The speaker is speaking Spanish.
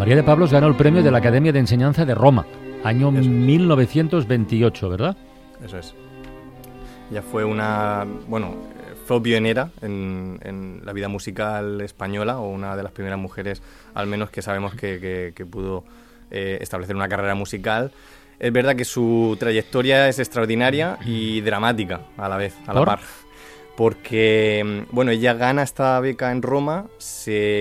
María de Pablos ganó el premio de la Academia de Enseñanza de Roma, año 1928, ¿verdad? Eso es. Ella fue fue pionera en la vida musical española, o una de las primeras mujeres, al menos, que sabemos que pudo establecer una carrera musical. Es verdad que su trayectoria es extraordinaria y dramática a la vez, a la par. Porque, ella gana esta beca en Roma, se